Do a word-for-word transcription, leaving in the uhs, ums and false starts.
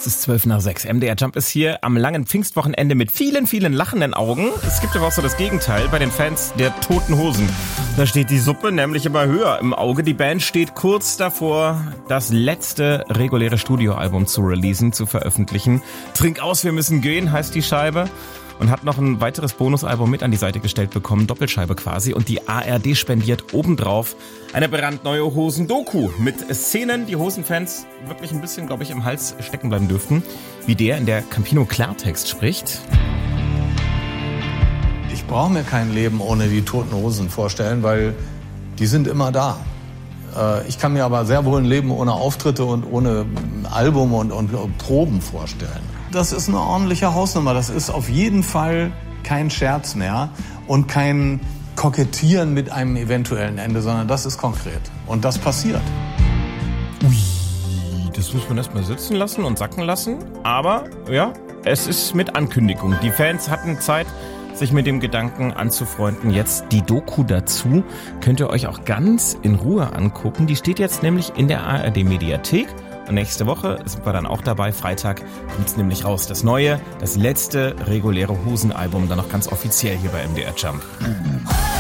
Es ist zwölf nach sechs. M D R Jump ist hier am langen Pfingstwochenende mit vielen, vielen lachenden Augen. Es gibt aber auch so das Gegenteil bei den Fans der Toten Hosen. Da steht die Suppe nämlich immer höher im Auge. Die Band steht kurz davor, das letzte reguläre Studioalbum zu releasen, zu veröffentlichen. Trink aus, wir müssen gehen, heißt die Scheibe. Und hat noch ein weiteres Bonusalbum mit an die Seite gestellt bekommen, Doppelscheibe quasi. Und die A R D spendiert obendrauf eine brandneue Hosen-Doku mit Szenen, die Hosenfans wirklich ein bisschen, glaube ich, im Hals stecken bleiben dürften. Wie der in der Campino Klartext spricht. Ich brauche mir kein Leben ohne die Toten Hosen vorstellen, weil die sind immer da. Ich kann mir aber sehr wohl ein Leben ohne Auftritte und ohne Album und, und Proben vorstellen. Das ist eine ordentliche Hausnummer. Das ist auf jeden Fall kein Scherz mehr und kein Kokettieren mit einem eventuellen Ende, sondern das ist konkret. Und das passiert. Ui, das muss man erstmal sitzen lassen und sacken lassen. Aber ja, es ist mit Ankündigung. Die Fans hatten Zeit, sich mit dem Gedanken anzufreunden. Jetzt die Doku dazu könnt ihr euch auch ganz in Ruhe angucken. Die steht jetzt nämlich in der A R D-Mediathek. Und nächste Woche sind wir dann auch dabei. Freitag kommt's nämlich raus. Das neue, das letzte reguläre Hosenalbum, dann noch ganz offiziell hier bei M D R Jump.